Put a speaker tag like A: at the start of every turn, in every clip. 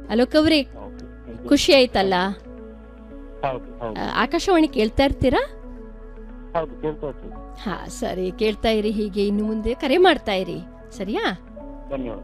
A: ಅಲೋಕ್ ಅವ್ರಿ, ಖುಷಿ ಆಯ್ತಲ್ಲ? ಆಕಾಶವಾಣಿ ಕೇಳ್ತಾ ಇರ್ತೀರಾ? ಹಾ ಸರಿ, ಕೇಳ್ತಾ ಇರಿ. ಹೀಗೆ ಇನ್ನು ಮುಂದೆ ಕರೆ ಮಾಡ್ತಾ ಇರಿ, ಸರಿಯಾ?
B: ಧನ್ಯವಾದ.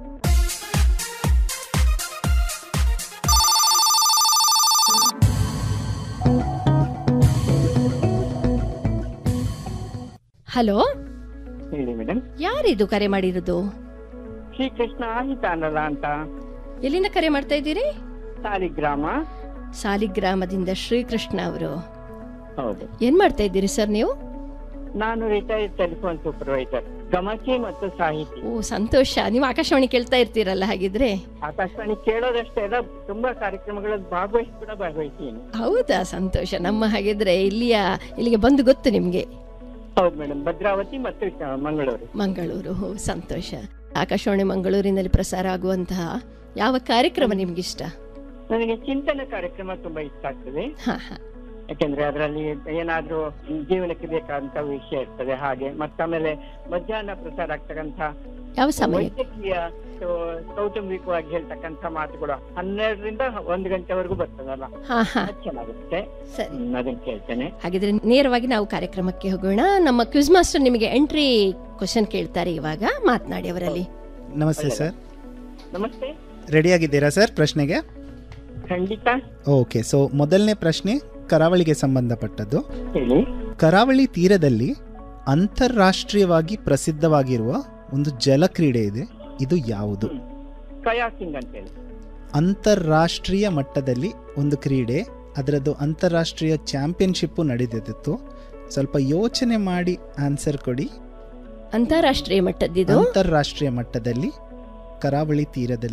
A: ಹಲೋ,
B: ಹೇಳಿ ಮೇಡಮ್.
A: ಯಾರಿದು ಕರೆ ಮಾಡಿರೋದು?
B: ಶ್ರೀಕೃಷ್ಣ ಆಹಿತಾನಲ್ಲ ಅಂತ.
A: ಎಲ್ಲಿಂದ ಕರೆ ಮಾಡ್ತಾ ಇದ್ದೀರಿ?
B: ಸಾಲಿಗ್ರಾಮ.
A: ಸಾಲಿಗ್ರಾಮದಿಂದ ಶ್ರೀಕೃಷ್ಣ ಅವರು.
B: ಹೌದು.
A: ಏನ್ ಮಾಡ್ತಾ ಇದ್ದೀರಿ ಸರ್ ನೀವು?
B: ನಾನು ರಿಟೈರ್ಡ್ ಟೆಲಿಫೋನ್ ಸೂಪರ್ವೈಸರ್, ಗಮಕಿ ಮತ್ತು ಸಾಹಿತಿ.
A: ಓ ಸಂತೋಷ. ನೀವು ಆಕಾಶವಾಣಿ ಕೇಳ್ತಾ ಇರ್ತೀರಲ್ಲ ಹಾಗಿದ್ರೆ?
B: ಆಕಾಶವಾಣಿ ಕೇಳೋದಷ್ಟೇ ಅಲ್ಲ, ತುಂಬಾ ಭಾಗವಹಿಸಿ ಕೂಡ ಭಾಗವಹಿಸ್ತೀನಿ.
A: ಹೌದಾ, ಸಂತೋಷ. ನಮ್ಮ ಹಾಗಿದ್ರೆ ಇಲ್ಲಿಗೆ ಬಂದು ಗೊತ್ತು ನಿಮ್ಗೆ?
B: ಹೌದು ಮೇಡಮ್, ಭದ್ರಾವತಿ ಮತ್ತು
A: ಮಂಗಳೂರು. ಸಂತೋಷ. ಆಕಾಶವಾಣಿ ಮಂಗಳೂರಿನಲ್ಲಿ ಪ್ರಸಾರ ಆಗುವಂತಹ ಯಾವ ಕಾರ್ಯಕ್ರಮ ನಿಮ್ಗಿಷ್ಟ?
B: ನನಗೆ ಚಿಂತನ ಕಾರ್ಯಕ್ರಮ ತುಂಬಾ ಇಷ್ಟ ಆಗ್ತದೆ. ಯಾಕೆಂದ್ರೆ ಅದರಲ್ಲಿ ಏನಾದ್ರೂ ಜೀವನಕ್ಕೆ ಬೇಕಾದಂತ ವಿಷಯ ಇರ್ತದೆ. ಹಾಗೆ ಮತ್ತಾಮೇಲೆ ಮಧ್ಯಾಹ್ನ ಪ್ರಸಾರ ಆಗ್ತಕ್ಕಂಥ
A: ಯಾವ ಸಮಯ
B: ವೈದ್ಯಕೀಯ ಕೌಟುಂಬಿಕವಾಗಿ ಹೇಳ್ತಕ್ಕಂಥ ಮಾತುಗಳು 12ರಿಂದ 1 ಗಂಟೆವರೆಗೂ ಬರ್ತದಲ್ಲ, ಚೆನ್ನಾಗುತ್ತೆ. ಅದನ್ನ ಕೇಳ್ತೇನೆ.
A: ಹಾಗಿದ್ರೆ ನೇರವಾಗಿ ನಾವು ಕಾರ್ಯಕ್ರಮಕ್ಕೆ ಹೋಗೋಣ. ನಮ್ಮ ಕ್ವಿಜ್ ಮಾಸ್ಟರ್ ನಿಮಗೆ ಎಂಟ್ರಿ ಕ್ವಶನ್ ಕೇಳ್ತಾರೆ, ಇವಾಗ ಮಾತನಾಡಿ ಅವರಲ್ಲಿ.
C: ನಮಸ್ತೆ ಸರ್.
B: ನಮಸ್ತೆ.
C: ರೆಡಿ ಆಗಿದ್ದೀರಾ ಸರ್ ಪ್ರಶ್ನೆಗೆ?
B: ಖಂಡಿತ.
C: ಓಕೆ, ಸೊ ಮೊದಲನೇ ಪ್ರಶ್ನೆ ಕರಾವಳಿಗೆ ಸಂಬಂಧಪಟ್ಟದ್ದು.
B: ಹೇಳಿ.
C: ಕರಾವಳಿ ತೀರದಲ್ಲಿ ಅಂತಾರಾಷ್ಟ್ರೀಯವಾಗಿ ಪ್ರಸಿದ್ಧವಾಗಿರುವ ಒಂದು ಜಲಕ್ರೀಡೆ ಇದೆ, ಇದು ಯಾವುದು?
B: ಕಯಾಕಿಂಗ್ ಅಂತ ಹೇಳಿ.
C: ಅಂತಾರಾಷ್ಟ್ರೀಯ ಮಟ್ಟದಲ್ಲಿ ಒಂದು ಕ್ರೀಡೆ, ಅದರದ್ದು ಅಂತಾರಾಷ್ಟ್ರೀಯ ಚಾಂಪಿಯನ್ಶಿಪ್ ನಡೆದಿತ್ತು. ಸ್ವಲ್ಪ ಯೋಚನೆ ಮಾಡಿ ಆನ್ಸರ್ ಕೊಡಿ.
A: ಅಂತಾರಾಷ್ಟ್ರೀಯ ಮಟ್ಟದಲ್ಲಿ ಕರಾವಳಿ
C: ತೀರದಲ್ಲಿ